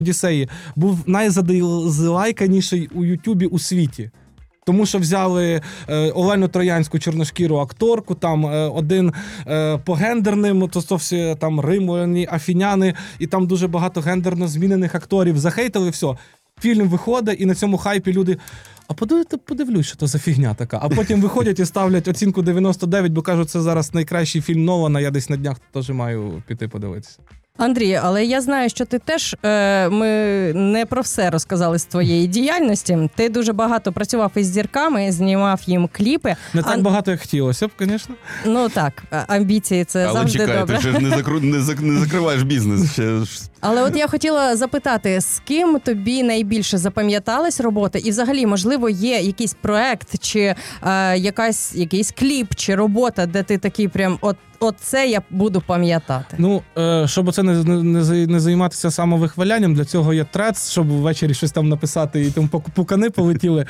Одіссеї був найзадизлайканіший у Ютубі у світі. Тому що взяли Олену Троянську чорношкіру акторку, там один по гендерним, то всі там римляни, афіняни, і там дуже багато гендерно змінених акторів. Захейтили, все. Фільм виходить, і на цьому хайпі люди... А подивлюсь, що то за фігня така. А потім виходять і ставлять оцінку 99, бо кажуть, це зараз найкращий фільм Нолана, я десь на днях теж маю піти подивитися. Андрій, але я знаю, що ти теж, ми не про все розказали з твоєї діяльності. Ти дуже багато працював із зірками, знімав їм кліпи. Не так багато, як хотілося б, звісно. Ну так, амбіції – це але завжди чекай, добре. Але чекай, ти не закриваєш бізнес. Але от я хотіла запитати, з ким тобі найбільше запам'яталась робота? І взагалі, можливо, є якийсь проект, чи якийсь кліп, чи робота, де ти такий прям, от це я буду пам'ятати. Ну, щоб це не займатися самовихвалянням, для цього є трец, щоб ввечері щось там написати і там пукани полетіли.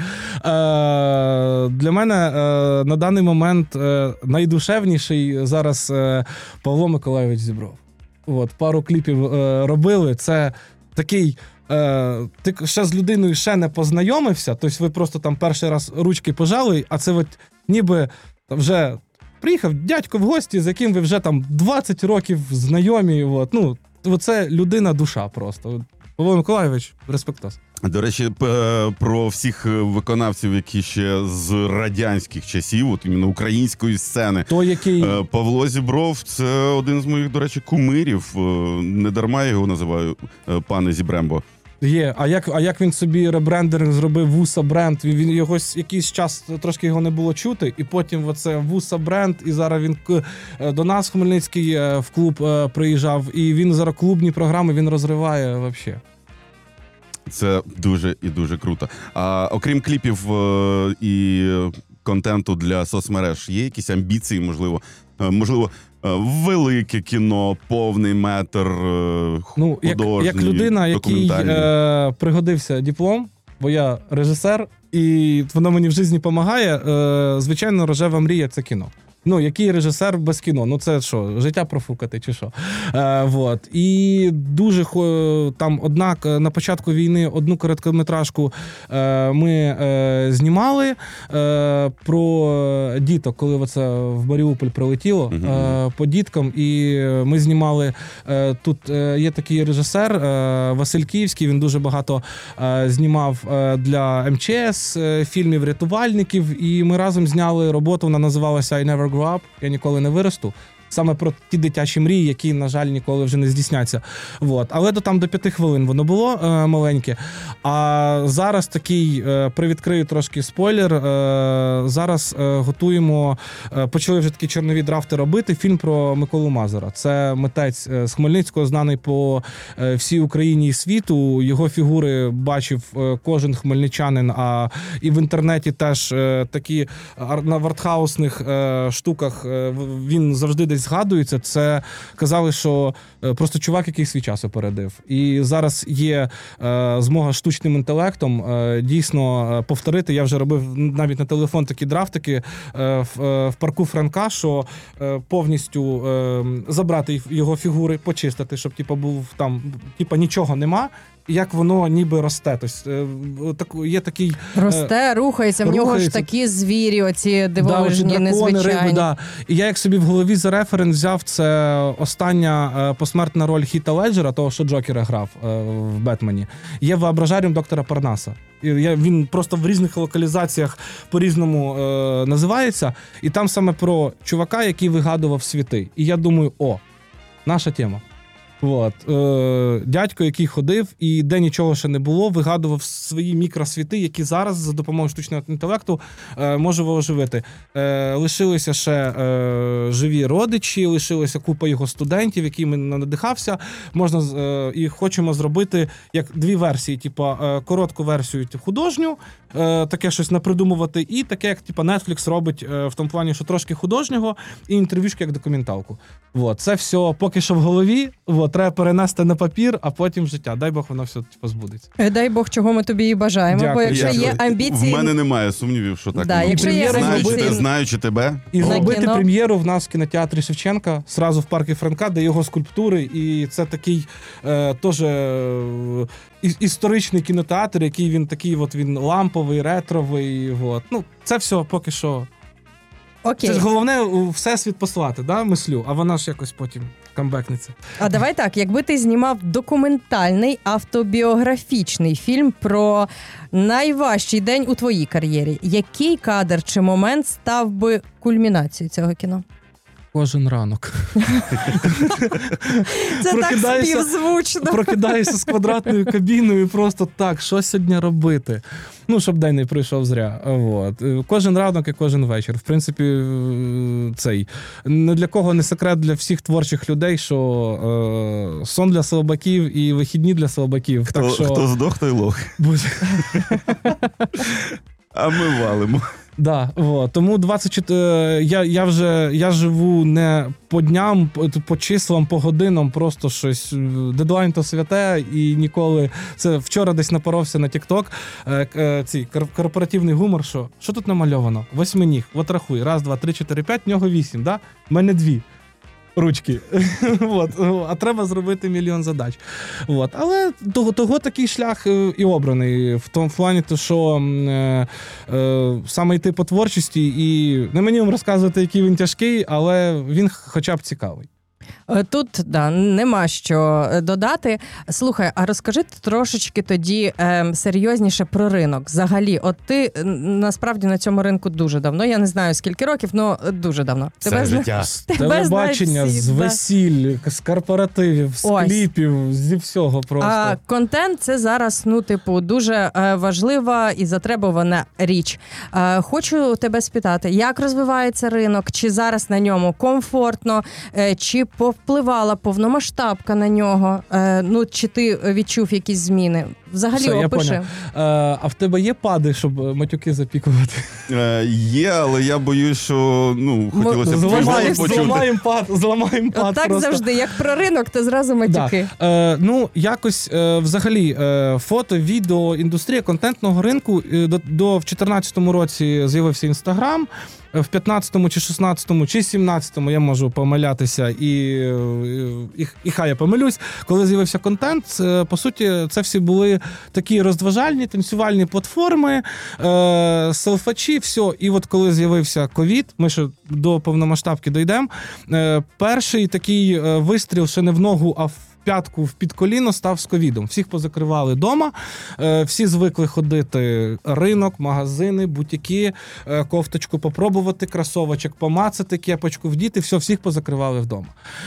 Для мене на даний момент найдушевніший зараз Павло Миколайович Зібров. От, пару кліпів робили. Це такий... ти ще з людиною ще не познайомився, тобто ви просто там перший раз ручки пожали, а це от ніби вже... Приїхав дядько в гості, з яким ви вже там 20 років знайомі. От. Ну, це людина-душа просто. Павло Миколайович, респектос. До речі, про всіх виконавців, які ще з радянських часів, от іменно української сцени. Павло Зібров – це один з моїх, до речі, кумирів. Не дарма я його називаю пане Зібрембо. Є. А як він собі ребрендинг зробив Вуса бренд? Він його якийсь час трошки його не було чути, і потім оце Вуса бренд, і зараз він до нас в Хмельницький в клуб приїжджав, і він зараз клубні програми він розриває взагалі. Це дуже і дуже круто. А окрім кліпів і контенту для соцмереж, є якісь амбіції, можливо, велике кіно, повний метр, художній, як людина, який пригодився диплом, бо я режисер, і воно мені в житті допомагає, звичайно, рожева мрія – це кіно. Ну, який режисер без кіно? Ну, це що, життя профукати чи що? Вот. І дуже там, однак, на початку війни одну короткометражку ми знімали про діток, коли оце в Маріуполь прилетіло, по діткам, і ми знімали, тут є такий режисер Василь Київський, він дуже багато знімав для МЧС, фільмів рятувальників, і ми разом зняли роботу, вона називалася «I Never Grow Up», я ніколи не виросту. Саме про ті дитячі мрії, які, на жаль, ніколи вже не здійсняться. Вот. Але там до 5 хвилин воно було маленьке. А зараз такий, привідкрию трошки спойлер, зараз готуємо, почали вже такі чорнові драфти робити, фільм про Миколу Мазура. Це митець з Хмельницького, знаний по всій Україні і світу. Його фігури бачив кожен хмельничанин, а і в інтернеті теж такі на вартхаусних штуках він завжди десь згадується, це казали, що просто чувак, який свій час опередив. І зараз є змога штучним інтелектом дійсно повторити. Я вже робив навіть на телефон такі драфтики в парку Франка, що повністю забрати його фігури, почистити, щоб був там нічого нема. Як воно ніби росте. Тобто, є такий... Росте, рухається, в нього ж такі звірі, оці дивовижні, незвичайні. Риби, да. І я як собі в голові за референс взяв, це остання посмертна роль Хіта Леджера, того, що Джокера грав в «Бетмені», є «Воображаріум доктора Парнаса». Він просто в різних локалізаціях по-різному називається. І там саме про чувака, який вигадував світи. І я думаю, наша тема. От. Дядько, який ходив і де нічого ще не було, вигадував свої мікросвіти, які зараз за допомогою штучного інтелекту може оживити. Лишилися ще живі родичі, лишилася купа його студентів, якими надихався. Можна і хочемо зробити як дві версії, коротку версію художню, таке щось напридумувати, і таке, як Netflix робить в тому плані, що трошки художнього, і інтерв'юшки як документалку. От. Це все поки що в голові. От. треба перенести на папір, а потім в життя. Дай Бог, воно все збудеться. Дай Бог, чого ми тобі і бажаємо. Дякую. Бо якщо є амбіції... В мене немає сумнівів, що так. Да, якщо є амбіції... Знаючи тебе. І зробити кіно. прем'єру в нас в кінотеатрі Шевченка, зразу в парку Франка, де його скульптури, і це такий теж історичний кінотеатр, який він такий, от він ламповий, ретровий. От. Ну, це все поки що. Окей. Це ж головне у всесвіт послати, да, мислю, а вона ж якось потім камбекнеться. А давай так, якби ти знімав документальний автобіографічний фільм про найважчий день у твоїй кар'єрі, який кадр чи момент став би кульмінацією цього кіно? Кожен ранок. Це так співзвучно. Прокидаєшся з квадратною кабіною і просто так, що сьогодні робити? Ну, щоб день не пройшов зря. От. Кожен ранок і кожен вечір. В принципі, цей. Не для кого не секрет для всіх творчих людей, що сон для слабаків і вихідні для слабаків. Хто здох, той лох. А ми валимо. Да, вот. Тому 24, я живу не по дням, по числам, по годинам, просто щось. Дедлайн то святе, і ніколи. Це вчора десь напоровся на TikTok. Цей корпоративний гумор, що тут намальовано? Восьминіг. От рахуй. 1, 2, 3, 4, 5, в нього 8, да? В мене 2. Ручки. От. А треба зробити мільйон задач. От. Але того такий шлях і обраний. В тому плані, що саме йти по творчості, і не мені вам розказувати, який він тяжкий, але він хоча б цікавий. Тут, нема що додати. Слухай, а розкажи трошечки тоді серйозніше про ринок. Взагалі, от ти насправді на цьому ринку дуже давно. Я не знаю, скільки років, але дуже давно. Все життя. З телебачення, з весіль, з корпоративів, з кліпів, зі всього просто. А контент – це зараз, дуже важлива і затребувана річ. Хочу тебе спитати, як розвивається ринок? Чи зараз на ньому комфортно? Чи повпливала повномасштабка на нього? Чи ти відчув якісь зміни? Взагалі, все, опиши. А в тебе є пади, щоб матюки запікувати? Є, але я боюсь, що хотілося б зламаємо пад. Так просто. Завжди, як про ринок, то зразу матюки. Да. Якось взагалі фото, відео, індустрія контентного ринку до в 14-му році з'явився Інстаграм, в 15-му, чи 16-му, чи 17-му я можу помилятися, і хай я помилюсь. Коли з'явився контент, по суті, це всі були такі розважальні, танцювальні платформи, селфачі, все. І от коли з'явився ковід, ми ще до повномасштабки дійдемо, перший такий вистріл ще не в ногу, а в п'ятку в-під коліно став з ковідом. Всіх позакривали вдома, всі звикли ходити ринок, магазини, бутіки, кофточку попробувати, кросовочок помацати, кепочку вдіти, всіх позакривали вдома.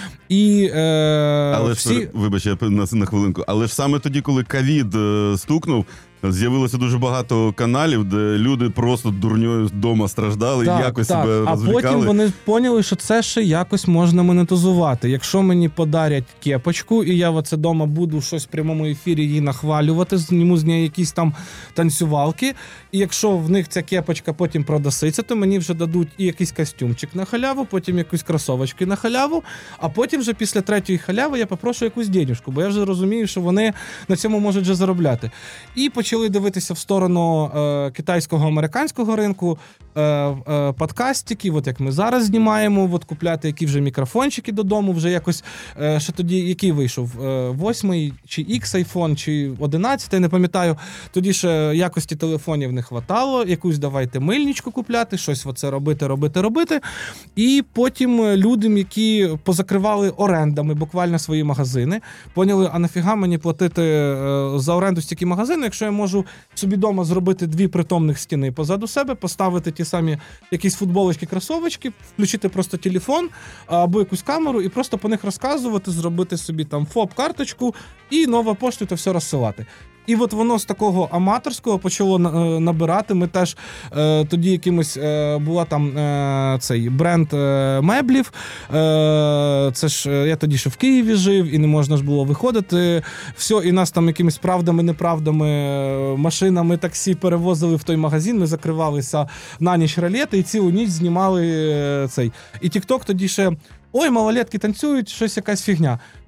Але вибач, я на хвилинку, але ж саме тоді, коли ковід стукнув, з'явилося дуже багато каналів, де люди просто дурньою вдома страждали і якось себе розвлікали. А потім вони поняли, що це ще якось можна монетизувати. Якщо мені подарять кепочку, і я оце вдома буду щось в прямому ефірі її нахвалювати, зніму з неї якісь там танцювалки, і якщо в них ця кепочка потім продаситься, то мені вже дадуть і якийсь костюмчик на халяву, потім якусь кросовочки на халяву, а потім вже після третьої халяви я попрошу якусь денюжку, бо я вже розумію, що вони на цьому можуть вже заробляти. І почали дивитися в сторону китайського, американського ринку, подкастики, от як ми зараз знімаємо, от купляти які вже мікрофончики додому, вже якось, ще тоді, який вийшов, 8-й, чи X iPhone, чи 11-й, не пам'ятаю, тоді ще якості телефонів не хватало, якусь давайте мильничку купляти, щось оце робити, і потім людям, які позакривали орендами буквально свої магазини, поняли, а нафіга мені платити за оренду стільки магазину, якщо я можу собі вдома зробити 2 притомних стіни позаду себе, поставити ті самі якісь футболочки, кросовочки, включити просто телефон або якусь камеру і просто по них розказувати, зробити собі там ФОП-карточку і нова пошта, то все розсилати. І от воно з такого аматорського почало набирати. Ми теж тоді якимось була там цей бренд меблів. Це ж я тоді ще в Києві жив, і не можна ж було виходити. Все, і нас там якимись правдами, неправдами, машинами, таксі перевозили в той магазин. Ми закривалися на ніч ролети і цілу ніч знімали цей. І TikTok тоді ще: ой, малолетки танцюють, щось якась фігня.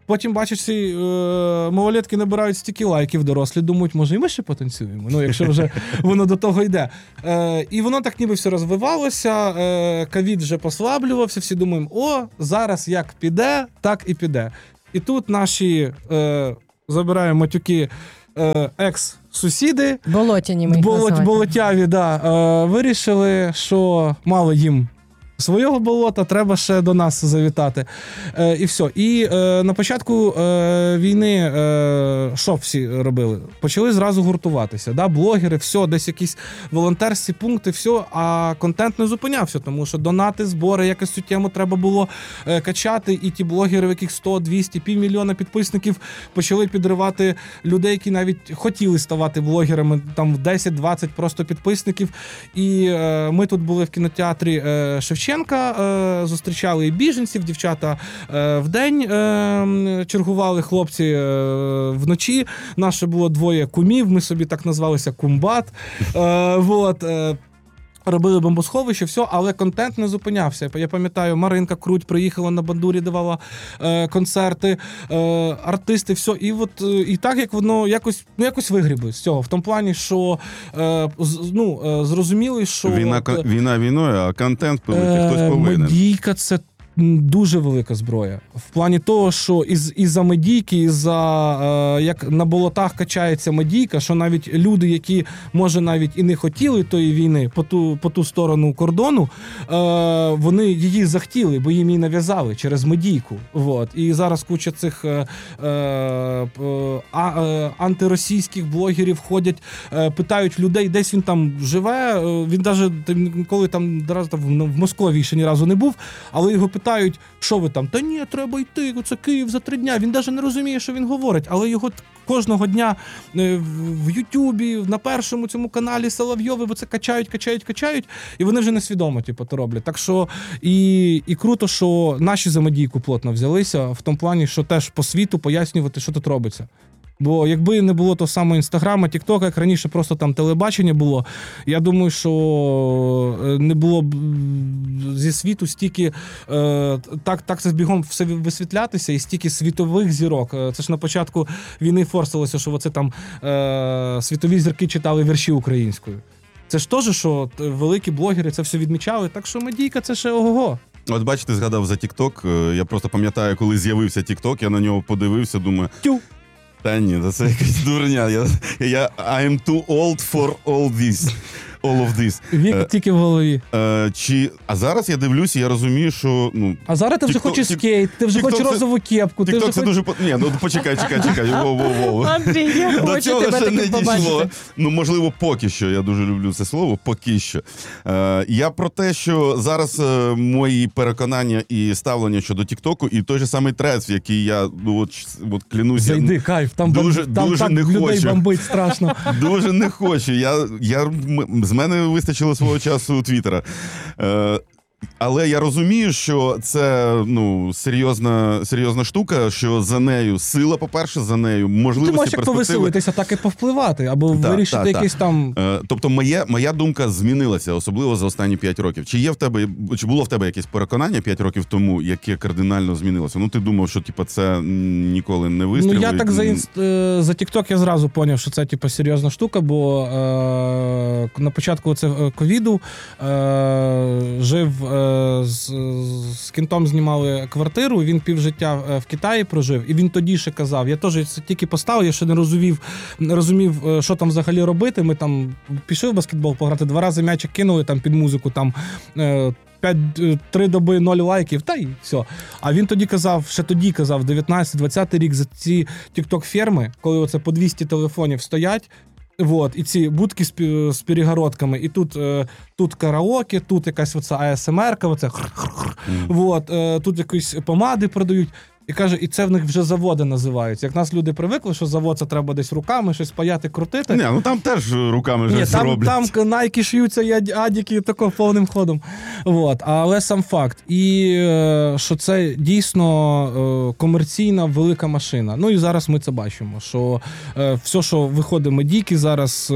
Потім, бачиш, ці малолетки набирають стільки лайків дорослі, думають, може і ми ще потанцюємо, ну, якщо вже воно до того йде. І воно так ніби все розвивалося, ковід вже послаблювався, всі думаємо, зараз як піде, так і піде. І тут наші, забираємо матюки, екс-сусіди, болотяні ми їх називаємо. Болотяві, вирішили, що мало їм свого болота, треба ще до нас завітати. І все. І на початку війни що всі робили? Почали зразу гуртуватися. Да? Блогери, все, десь якісь волонтерські пункти, все, а контент не зупинявся, тому що донати, збори, якось цю тему треба було качати, і ті блогери, в яких 100, 200, півмільйона підписників, почали підривати людей, які навіть хотіли ставати блогерами, там 10-20 просто підписників. І ми тут були в кінотеатрі Шевченка, зустрічали і біженців, дівчата вдень чергували, хлопці вночі. Наше було 2 кумів, ми собі так назвалися Кумбат. Робили бомбосховище, все, але контент не зупинявся. Я пам'ятаю, Маринка Круть приїхала на бандурі, давала концерти, артисти, все. І так, як воно якось вигрібли з цього. В тому плані, що зрозуміли, що... Війна війною, а контент пилити хтось повинен. Медійка – це дуже велика зброя. В плані того, що із-за медійки, як на болотах качається медійка, що навіть люди, які, може, навіть і не хотіли тої війни по ту сторону кордону, вони її захотіли, бо їм її нав'язали через медійку. І зараз куча цих антиросійських блогерів ходять, питають людей, десь він там живе, він навіть коли там в Московії ще ні разу не був, але його питають, що ви там? Та ні, треба йти, це Київ за 3 дня. Він навіть не розуміє, що він говорить, але його кожного дня в Ютубі, на першому цьому каналі Соловйови, бо це качають, і вони вже несвідомо то роблять. Так що і круто, що наші за медійку плотно взялися, в тому плані, що теж по світу пояснювати, що тут робиться. Бо якби не було того самого Інстаграма, Тіктока, як раніше просто там телебачення було, я думаю, що не було б зі світу стільки, так це бігом все висвітлятися, і стільки світових зірок. Це ж на початку війни форсилося, що оце там світові зірки читали вірші українською. Це ж теж, що великі блогери це все відмічали, так що медійка це ще ого-го. От бачите, згадав за TikTok. Я просто пам'ятаю, коли з'явився TikTok, я на нього подивився, думаю... Та ні, це якась дурня. I'm too old for all of this. Вік тільки в голові. А зараз я дивлюся, я розумію, що... А зараз ти вже хочеш скейт, ти вже хочеш розову кепку. TikTok це дуже... Ні, почекай. Андрій, я хочу тебе таким побачити. Можливо, поки що. Я дуже люблю це слово. Поки що. Я про те, що зараз мої переконання і ставлення щодо TikTok і той же самий Threads, який я клянуся... Зайди, кайф, там так не людей хочу. бомбить страшно. Дуже не хочу. З мене вистачило свого часу Твіттера. Але я розумію, що це серйозна штука, що за нею сила, по-перше, за нею можливості, ти можеш як повеселитися, так і повпливати, або вирішити якісь там... Тобто моя думка змінилася, особливо за останні 5 років. Чи було в тебе якесь переконання 5 років тому, яке кардинально змінилося? Ти думав, що це ніколи не вистрілить? Я так за TikTok я зразу зрозумів, що це серйозна штука, бо на початку ковіду жив з кінтом, знімали квартиру, він півжиття в Китаї прожив, і він тоді ще казав, я теж це тільки поставив, я ще не розумів, що там взагалі робити, ми там пішли в баскетбол пограти, 2 рази м'ячик кинули там під музику, там 3 доби 0 лайків, та й все. А він тоді казав, 19-20 рік, за ці тік-ток-ферми, коли оце по 200 телефонів стоять, і ці будки з перегородками, і тут караоке, тут якась оця АСМР-ка, оце тут якісь помади продають. І каже, і це в них вже заводи називаються. Як нас люди привикли, що завод це треба десь руками щось паяти, крутити. Ні, там теж руками вже все роблять. Там Nike шиються і адіки тако повним ходом. Але сам факт. І що це дійсно комерційна велика машина. І зараз ми це бачимо, що все, що виходить медійки зараз,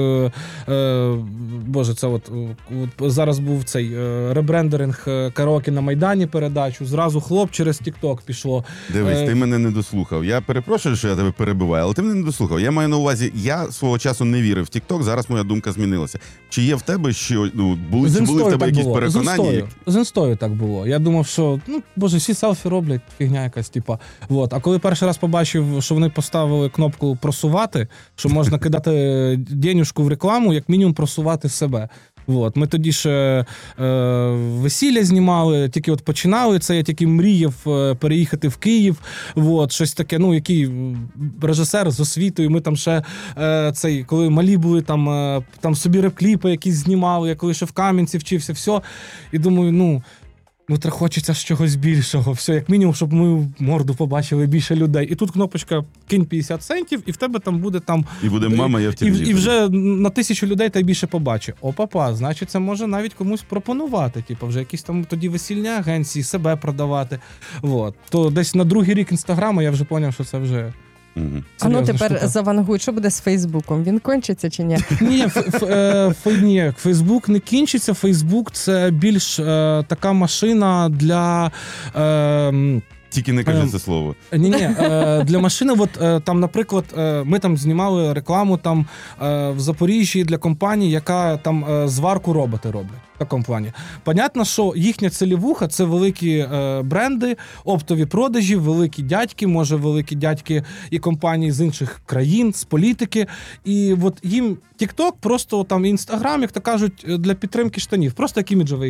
це зараз був цей ребрендеринг караоке на Майдані передачу, зразу хлоп через TikTok пішло. Дивись, ти мене не дослухав. Я перепрошую, що я тебе перебиваю, але ти мене не дослухав. Я маю на увазі, я свого часу не вірив в TikTok, зараз моя думка змінилася. Чи є в тебе ще, були в тебе якісь переконання? З інстою так було. Я думав, що, боже, всі селфі роблять, фігня якась, типа. Вот. А коли перший раз побачив, що вони поставили кнопку просувати, що можна кидати денюжку в рекламу, як мінімум просувати себе. Вот. Ми тоді ще весілля знімали, тільки от починали це, я тільки мріяв переїхати в Київ, вот, щось таке, який режисер з освітою, ми там ще коли малі були, там собі реп-кліпи якісь знімали, я коли ще в Кам'янці вчився, все, і думаю, хочеться з чогось більшого, все, як мінімум, щоб мою морду побачили більше людей. І тут кнопочка «кинь 50 центів», і в тебе там буде там... І буде мама, я в телевізорі. І вже на 1000 людей та й більше побачить. Опа, значить, це може навіть комусь пропонувати, вже якісь там тоді весільні агенції, себе продавати. Вот. То десь на другий рік Інстаграму я вже зрозумів, що це вже... Тепер штука. завангуй, що буде з Фейсбуком? Він кончиться чи ні? Ні, Фейсбук не кінчиться. Фейсбук – це більш така машина для... Тільки не кажи це слово. Ні, для машини, там, наприклад, ми там знімали рекламу там в Запоріжжі для компанії, яка там зварку роботи роблять. В такому плані. Понятно, що їхня цілівуха – це великі бренди, оптові продажі, великі дядьки, може великі дядьки і компанії з інших країн, з політики. І от їм TikTok просто там Instagram, як то кажуть, для підтримки штанів. Просто як іміджова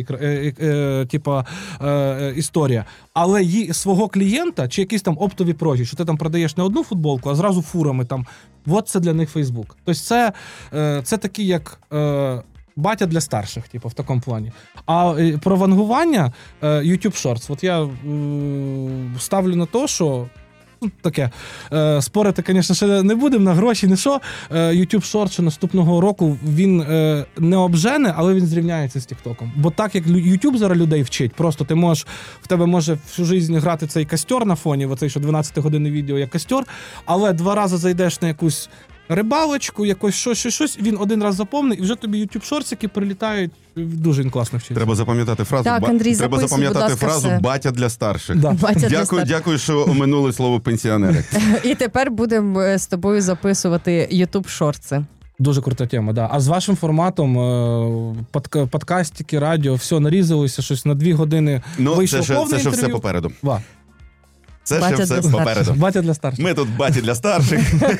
історія. Але свого клієнта чи якісь там оптові продажі, що ти там продаєш не одну футболку, а зразу фурами там. От це для них Facebook. Тобто це такі як... батя для старших, в такому плані. А про вангування YouTube Shorts, от я ставлю на те, що таке, спорити, звісно, ще не будемо на гроші, не що. YouTube Shorts ще наступного року, він не обжене, але він зрівняється з TikTok. Бо так, як YouTube зараз людей вчить, просто в тебе може всю життя грати цей костер на фоні, оцей, що 12-годинне відео як костер, але 2 рази зайдеш на якусь рибалочку, якось щось, він один раз заповнив, і вже тобі YouTube Shorts прилітають, дуже він класно вчиться. Треба запам'ятати фразу. Так, Андрій, треба запам'ятати фразу все. «батя для старших». Да. Дякую, що оминули слово «пенсіонери». І тепер будемо з тобою записувати YouTube Shorts. Дуже крута тема, да. А з вашим форматом подкастики, радіо, все нарізалося, щось на 2 години вийшло повне інтерв'ю. Це ще все попереду. Ва. Це ще все попереду. Батя для старших. Ми тут баті для старших.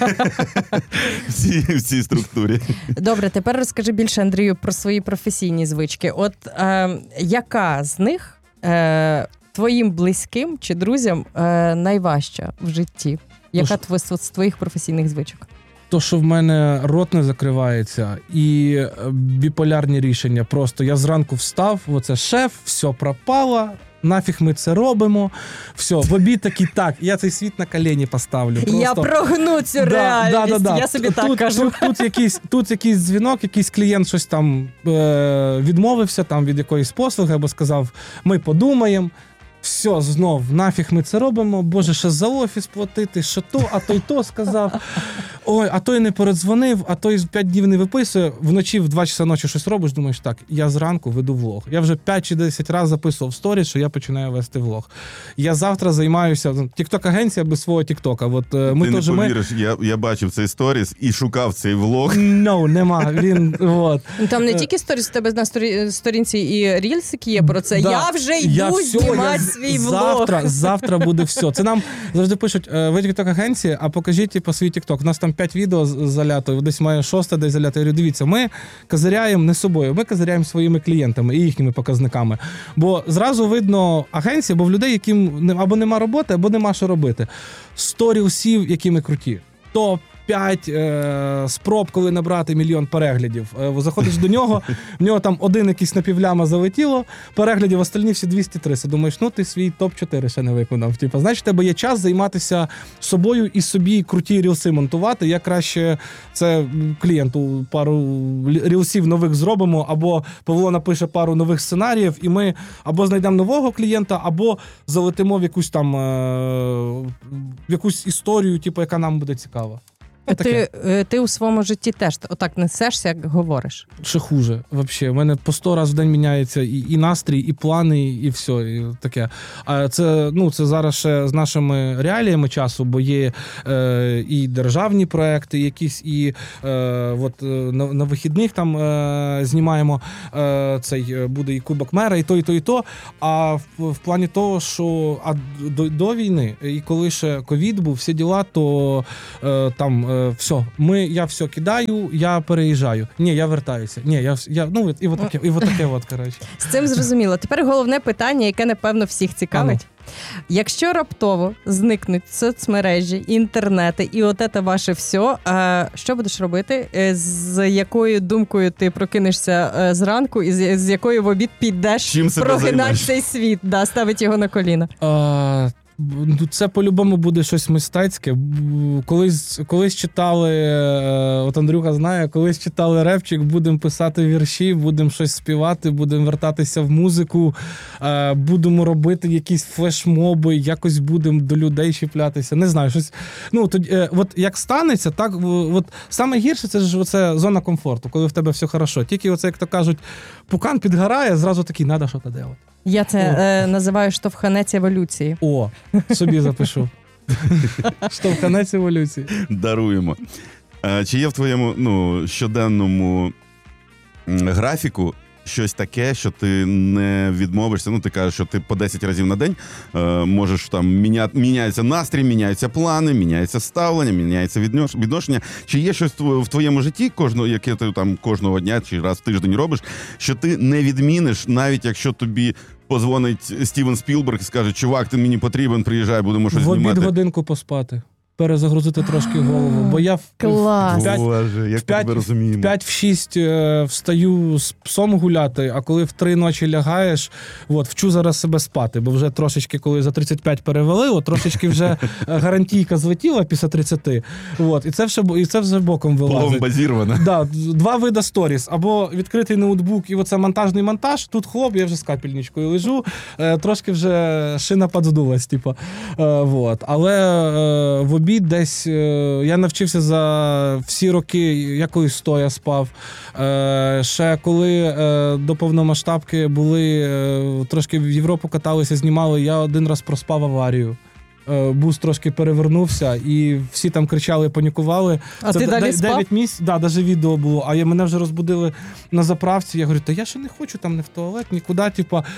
В цій структурі. Добре, тепер розкажи більше, Андрію, про свої професійні звички. От яка з них твоїм близьким чи друзям найважча в житті? Яка з твоїх професійних звичок? То, що в мене рот не закривається, і біполярні рішення. Просто я зранку встав, оце шеф, все пропало, нафіг ми це робимо, все, в обід такий, так, я цей світ на колені поставлю. Просто... Я прогну цю реальність, я собі так кажу. Тут якийсь дзвінок, якийсь клієнт щось там відмовився там, від якоїсь послуги, або сказав, ми подумаємо. Все, знов, нафіг ми це робимо, боже, ще за офіс платити, що то, а той то сказав. Ой, а той не передзвонив, а той 5 днів не виписує, вночі в 2 часа ночі щось робиш, думаєш, так, я зранку веду влог. Я вже 5 чи 10 разів записував сторіс, що я починаю вести влог. Я завтра займаюся, тікток-агенція без свого тіктока. От, ми ти не повіриш, я бачив цей сторіс і шукав цей влог. Нема, він, от. Там не тільки сторіс, у тебе на сторінці і рілсики є про це. Да. Я вже йду знімати свій влог. Завтра буде все. Це нам завжди пишуть, ви тікток-агенція, а покажіть свій тікток. У нас там 5 відео залято, десь має 6 десь залято. Я говорю, дивіться, ми козиряємо не собою, ми козиряємо своїми клієнтами і їхніми показниками. Бо зразу видно агенції, бо в людей, яким або нема роботи, або нема що робити. 100 рілсів, які ми круті. Топ 5 спроб, коли набрати 1 мільйон переглядів. Заходиш до нього, в нього там один якийсь на півляма залетіло, переглядів, остальні всі 200-300. Думаєш, ти свій топ-4 ще не виконав. Значить, в тебе є час займатися собою і собі круті рілси монтувати. Я краще це клієнту пару рілсів нових зробимо, або Павло напише пару нових сценаріїв, і ми або знайдемо нового клієнта, або залетимо в якусь там в якусь історію, яка нам буде цікава. Ти у своєму житті теж отак несешся, як говориш? Ще хуже, взагалі. У мене по 100 разів в день міняється і настрій, і плани, і все, і таке. А це зараз ще з нашими реаліями часу, бо є і державні проекти якісь, і на вихідних там знімаємо буде і Кубок Мера, і то. А в плані того, що до війни, і коли ще ковід був, всі діла, то там все, я все кидаю, я переїжджаю. Ні, я вертаюся. Ні, і от таке, коротше. З цим зрозуміло. Тепер головне питання, яке, напевно, всіх цікавить. Якщо раптово зникнуть соцмережі, інтернети і от це ваше все, що будеш робити? З якою думкою ти прокинешся зранку і з якою в обід підеш прогинати цей світ, ставити його на коліна? Це по-любому буде щось мистецьке. Колись читали, от Андрюха знає, колись читали репчик, будемо писати вірші, будемо щось співати, будемо вертатися в музику, будемо робити якісь флешмоби, якось будемо до людей чіплятися. Не знаю, щось. От як станеться, так, от саме гірше це ж оце зона комфорту, коли в тебе все хорошо. Тільки оце, як то кажуть, пукан підгорає, зразу такий, треба щось робити. Я це називаю штовханець еволюції. Собі запишу. Штовханець еволюції. Даруємо. Чи є в твоєму щоденному графіку щось таке, що ти не відмовишся? Ти кажеш, що ти по 10 разів на день можеш там міняється настрій, міняються плани, міняється ставлення, міняється відношення. Чи є щось в твоєму житті, яке ти там кожного дня чи раз в тиждень робиш, що ти не відміниш, навіть якщо тобі позвонить Стівен Спілберг і скаже: чувак, ти мені потрібен, приїжджай, будемо щось знімати. В обід годинку поспати. Перезагрузити трошки голову. Бо я в 5-6 встаю з псом гуляти, а коли в 3 ночі лягаєш, вчу зараз себе спати, бо вже трошечки, коли за 35 перевели, трошечки вже гарантійка злетіла після 30. І це вже боком вилазить. Пломбазіровано. Да, 2 види сторіс. Або відкритий ноутбук, і оце монтажний монтаж, тут хлоп, я вже з капельничкою лежу, трошки вже шина подздулась, Але в обід десь я навчився за всі роки, я колись стоя спав. Ще коли до повномасштабки були, трошки в Європу каталися, знімали, я один раз проспав аварію. Бус трошки перевернувся, і всі там кричали, панікували. А ти далі спав? 9 місяців, навіть відео було, а мене вже розбудили на заправці. Я говорю, я ще не хочу там не в туалет, нікуди,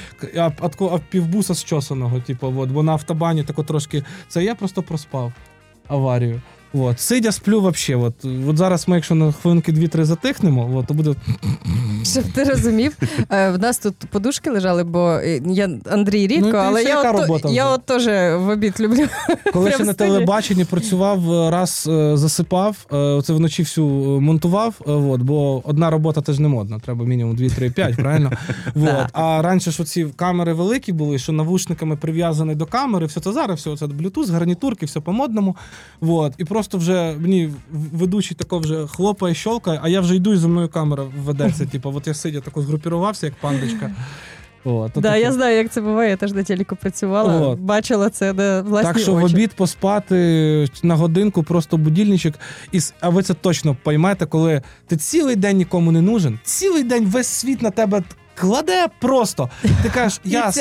а півбуса зчосаного, бо на автобані тако трошки, це я просто проспав аварію. Сидя, сплю вообще. От зараз ми, якщо на хвилинки 2-3 затихнемо, то буде... Щоб ти розумів, в нас тут подушки лежали, бо Андрій рідко, але я теж в обід люблю. Коли ще на телебаченні працював, раз засипав, це вночі всю монтував, бо одна робота теж не модна, треба мінімум 2-3-5, правильно? А раніше ж оці камери великі були, що навушниками прив'язані до камери, все це зараз, все це Bluetooth, гарнітурки, все по-модному. І просто вже мені ведучий тако вже хлопає, щолкає, а я вже йду, і за мною камера ведеться. Я сидя тако згрупірувався, як пандочка. Я знаю, як це буває, я теж на телеку працювала, бачила це на власні очі. Так що в обід поспати на годинку, просто будильничок, а ви це точно поймете, коли ти цілий день нікому не нужен, цілий день весь світ на тебе кладе просто. Ти кажеш,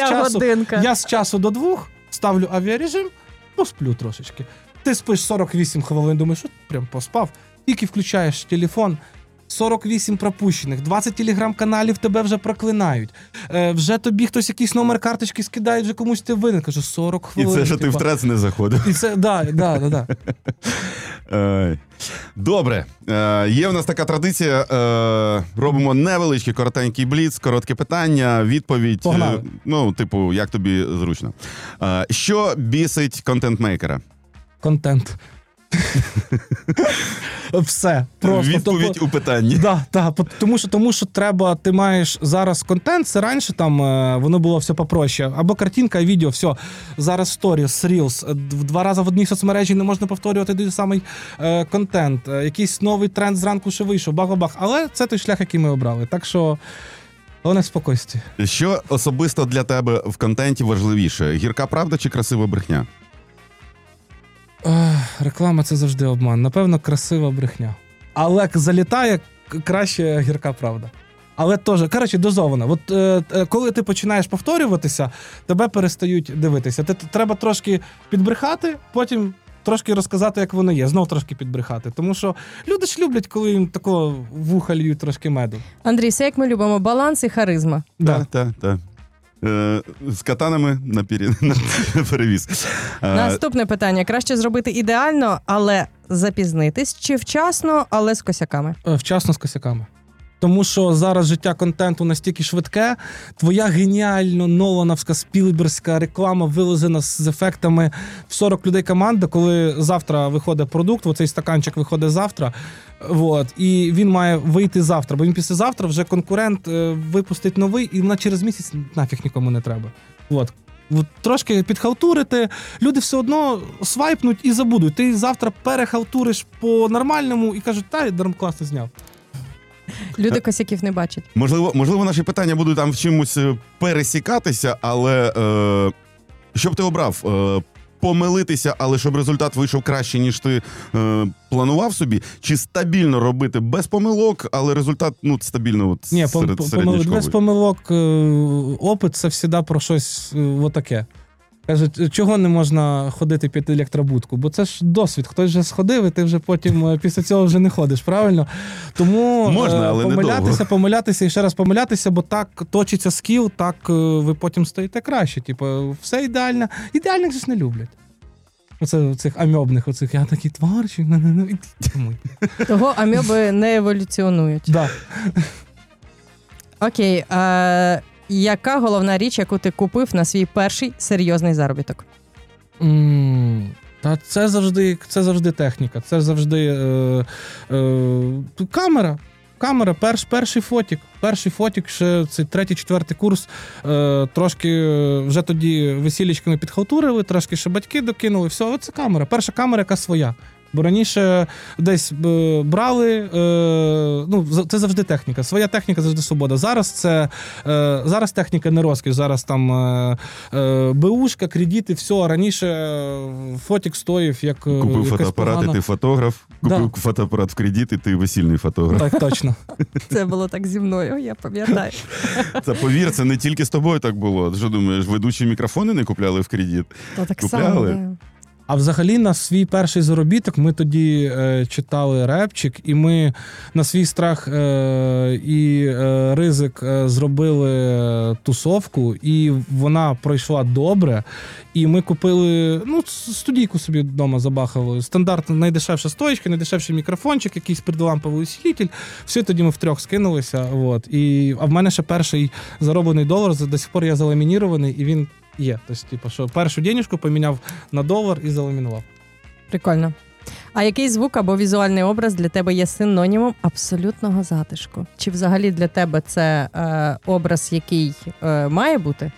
я з часу до 2 ставлю авіарежим, посплю трошечки. Ти спиш 48 хвилин, думаєш, що прям поспав, тільки включаєш телефон, 48 пропущених, 20 телеграм-каналів тебе вже проклинають. Вже тобі хтось якийсь номер карточки скидає, вже комусь ти винен. Каже, 40 хвилин. І це, що ти в трец не заходив. І це, да. Добре. Є в нас така традиція. Робимо невеличкий, коротенький бліц, коротке питання, відповідь. Погнали. Як тобі зручно. Що бісить контент-мейкера? Контент. Все. Просто. Відповідь у питанні. Так, тому що треба, ти маєш зараз контент, це раніше там воно було все попроще. Або картинка, відео, все. Зараз сторіс, рілс, 2 рази в одній соцмережі не можна повторювати той самий контент. Якийсь новий тренд зранку ще вийшов, бах-бах. Але це той шлях, який ми обрали. Так що головне спокійстві. Що особисто для тебе в контенті важливіше? Гірка правда чи красива брехня? Реклама – це завжди обман. Напевно, красива брехня. Але залітає краще гірка правда. Але теж, коротше, дозовано. От коли ти починаєш повторюватися, тебе перестають дивитися. Треба трошки підбрехати, потім трошки розказати, як воно є. Знов трошки підбрехати. Тому що люди ж люблять, коли їм такого вуха льють трошки меду. Андрій, все як ми любимо. Баланс і харизма. Так. З катанами на перевіз. Наступне питання. Краще зробити ідеально, але запізнитись, чи вчасно, але з косяками? Вчасно з косяками. Тому що зараз життя контенту настільки швидке, твоя геніально нолановська спілберська реклама вилазена з ефектами в 40 людей команда, коли завтра виходить продукт, оцей стаканчик виходить завтра, і він має вийти завтра, бо він післязавтра вже конкурент випустить новий, і вона через місяць нафіг нікому не треба. Трошки підхалтурити, люди все одно свайпнуть і забудуть. Ти завтра перехалтуриш по-нормальному і кажуть, класно зняв. Люди косяків не бачать. Можливо, наші питання будуть там в чимось пересікатися, але що б ти обрав? Помилитися, але щоб результат вийшов краще, ніж ти планував собі? Чи стабільно робити без помилок, але результат стабільно середнячковий? Без помилок опит – це завжди про щось отаке. Кажуть, чого не можна ходити під електробудку? Бо це ж досвід. Хтось вже сходив, і ти вже потім після цього вже не ходиш, правильно? Тому можна, але помилятися і ще раз помилятися, бо так точиться скіл, так ви потім стоїте краще. Типу, все ідеально. Ідеальних же ж не люблять. Оце цих амебних, я такий творчий. Того амеби не еволюціонують. Да. Окей, яка головна річ, яку ти купив на свій перший серйозний заробіток? Та це завжди техніка, це завжди камера. Перший фотік, ще цей 3-4 курс, трошки вже тоді весілічками підхалтурили, трошки ще батьки докинули, все, оце камера. Перша камера, яка своя. Бо раніше десь брали, це завжди техніка. Своя техніка завжди свобода. Зараз техніка не розкіш, зараз там БУшка, кредити, все. Раніше фотік стоїв як купив фотоапарат, погана... і ти фотограф, купив фотоапарат в кредит, і ти весільний фотограф. Так, точно. Це було так зі мною, я пам'ятаю. Це, повір, це не тільки з тобою так було. Що думаєш, ведучі мікрофони не купляли в кредит? То так само, да. А взагалі на свій перший заробіток ми тоді читали репчик, і ми на свій страх і ризик зробили тусовку, і вона пройшла добре. І ми купили, студійку собі вдома забахали. Стандартно найдешевша стоїчка, найдешевший мікрофончик, якийсь придламповий усилитель. Все, тоді ми втрьох скинулися. А в мене ще перший зароблений долар, до сих пор я заламінірований, і він є. Тобто, що першу денежку поміняв на долар і заламінував. Прикольно. А який звук або візуальний образ для тебе є синонімом абсолютного затишку? Чи взагалі для тебе це образ, який має бути?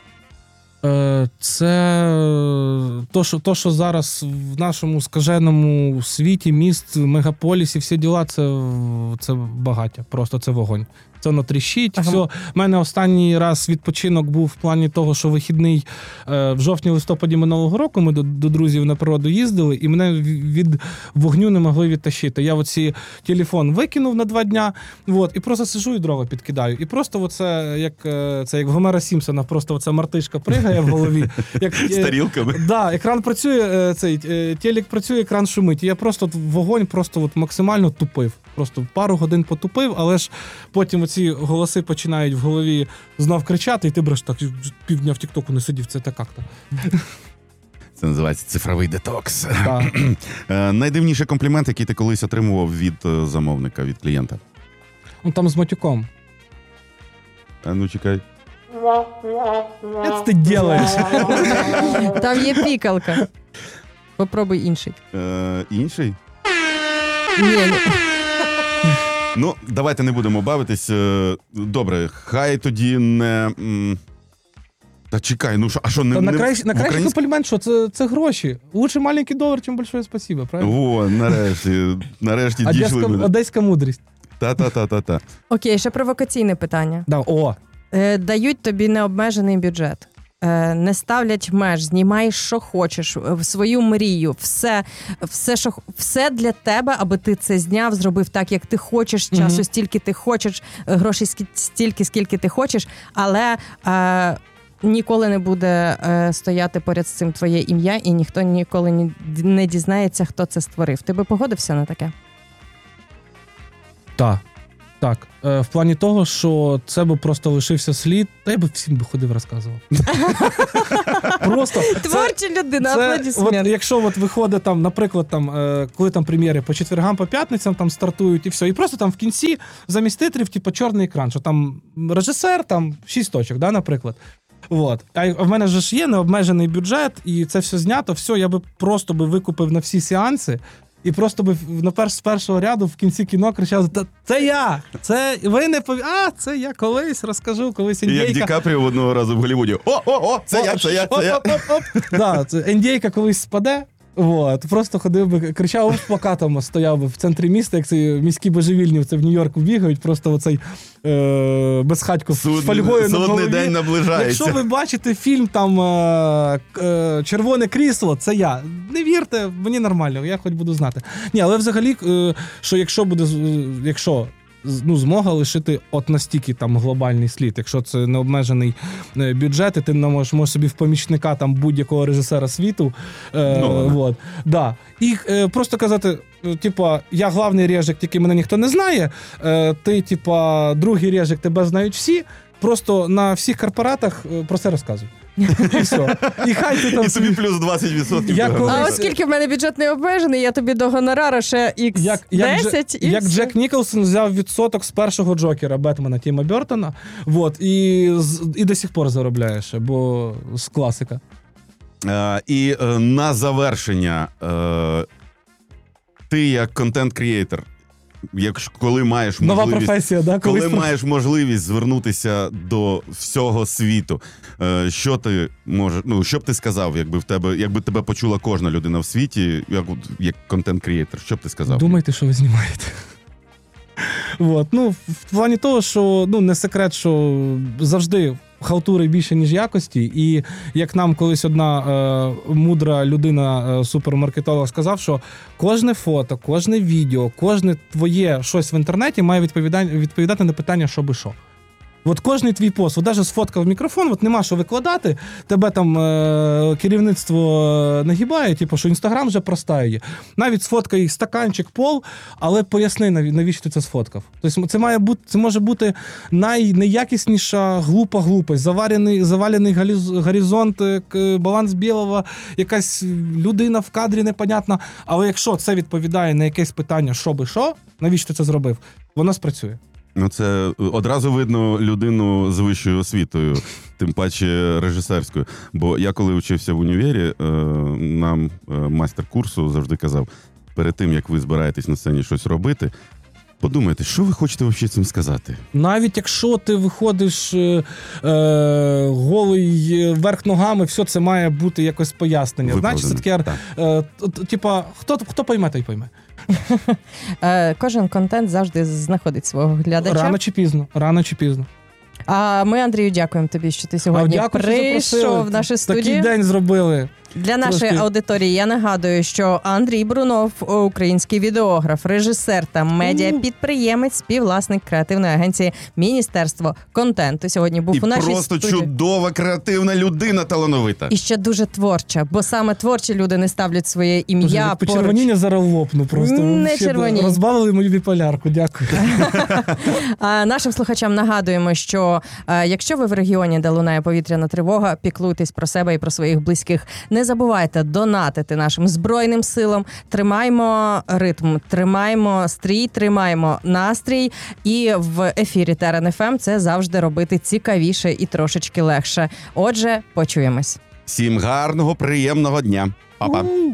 Це то, що зараз в нашому скаженому світі, міст, мегаполісі, всі діла, це багаття, просто це вогонь. Це воно тріщить, все. У мене останній раз відпочинок був в плані того, що вихідний в жовтні-листопаді минулого року ми до друзів на природу їздили, і мене від вогню не могли відтащити. Я оці телефон викинув на 2 дня, і просто сижу і дрова підкидаю. І просто оце, як в Гомера Сімпсона, просто оця мартишка пригає в голові. З тарілками. Да, екран працює, телек працює, екран шумить. І я просто вогонь максимально тупив. Просто пару годин потупив, але ж потім оці голоси починають в голові знов кричати, і ти береш так, півдня в тіктоку не сидів, це так як-то. Це називається цифровий детокс. Да. Найдивніший комплімент, який ти колись отримував від замовника, від клієнта? Там з матюком. Чекай. Що ти робиш? Там є пікалка. Попробуй інший. Інший? Ні. Давайте не будемо бавитись. Добре, хай тоді не... Та чекай, а що не... Найкращий комплімент, що це гроші. Лучше маленький долар, чим большое спасибо, правильно? Нарешті дійшли ми. Одеська мудрість. Та. Окей, ще провокаційне питання. Да, дають тобі необмежений бюджет. не ставлять меж, знімаєш, що хочеш, свою мрію, все для тебе, аби ти це зняв, зробив так, як ти хочеш, часу стільки ти хочеш, грошей стільки, скільки ти хочеш, але ніколи не буде стояти поряд з цим твоє ім'я, і ніхто ніколи не дізнається, хто це створив. Ти би погодився на таке? Так. В плані того, що це би просто лишився слід, та я би всім би ходив, розказував. Просто творча людина, аплодисмент. Якщо виходить там, наприклад, коли там прем'єри по четвергам, по п'ятницям там стартують і все, і просто там в кінці замість титрів, чорний екран, що там режисер, там 6 точок, да, наприклад. А в мене ж є необмежений бюджет, і це все знято, все, я би просто викупив на всі сеанси, і просто би з першого ряду в кінці кіно кричав: це я! Це ви не це я колись розкажу, колись індійка. Як Ді Капріо одного разу в Голлівуді. Це я. Да, індійка колись спаде. Просто ходив би, кричав плакатом, стояв би в центрі міста, як ці міські божевільні це в Нью-Йорку бігають, просто оцей безхатько з фольгою на голові. Судний день наближається. Якщо ви бачите фільм там «Червоне крісло», це я. Не вірте, мені нормально, я хоч буду знати. Ні, але взагалі, що якщо змога лишити настільки там глобальний слід, якщо це необмежений бюджет, і ти можеш собі в помічника там будь-якого режисера світу. Да. І просто казати, я главний режик, тільки мене ніхто не знає, ти, другий режик, тебе знають всі, просто на всіх корпоратах про це розказуй. І все. І хай ти там... І тобі плюс 20%. А оскільки в мене бюджет не обмежений, я тобі до гонорара ще X10. Як Джек Ніколсон взяв відсоток з першого Джокера Бетмена Тіма Бертона, і до сих пор заробляєш, бо з класика. І на завершення, ти як контент-крієйтор, коли маєш нова професія, да? Коли маєш можливість звернутися до всього світу, що ти можеш, що б ти сказав, якби тебе почула кожна людина в світі, як контент-крієйтор, що б ти сказав? Думайте, що ви знімаєте. В плані того, що не секрет, що завжди халтури більше, ніж якості, і як нам колись одна мудра людина, супермаркетолог, сказав, що кожне фото, кожне відео, кожне твоє щось в інтернеті має відповідати на питання, що би що. Кожний твій пост, навіть сфоткав мікрофон, нема що викладати, тебе там керівництво нагибає, що Інстаграм вже простає. Навіть сфоткай стаканчик, пол, але поясни, навіщо ти це сфоткав. Тобто це може бути найнеякісніша глупа глупость, завалений горизонт, баланс білого, якась людина в кадрі непонятна. Але якщо це відповідає на якесь питання, що би що, навіщо ти це зробив, воно спрацює. Це одразу видно людину з вищою освітою, тим паче режисерською. Бо я коли вчився в універі, нам майстер курсу завжди казав, перед тим, як ви збираєтесь на сцені щось робити, подумайте, що ви хочете взагалі цим сказати? Навіть якщо ти виходиш голий вверх ногами, все це має бути якось пояснення. Значить, це таке, хто пойме, той пойме. Кожен контент завжди знаходить свого глядача. Рано чи пізно. А ми, Андрію, дякуємо тобі, що ти сьогодні прийшов в нашу студію. Такий день зробили. Для нашої аудиторії я нагадую, що Андрій Брунов, український відеограф, режисер та медіапідприємець, співвласник креативної агенції Міністерство контенту. Сьогодні був у нашій студії. І просто чудова креативна людина, талановита. І ще дуже творча, бо саме творчі люди не ставлять своє ім'я поруч. Почервоніння зараз лопну просто. Не червоні. Розбавили мою біполярку, дякую. Нашим слухачам нагадуємо, що якщо ви в регіоні, де лунає повітряна тривога, піклуйтесь про себе і про своїх близьких. Не забувайте донатити нашим Збройним силам. Тримаймо ритм, тримаймо стрій, тримаймо настрій. І в ефірі Терен ФМ це завжди робити цікавіше і трошечки легше. Отже, почуємось. Всім гарного, приємного дня. Па-па.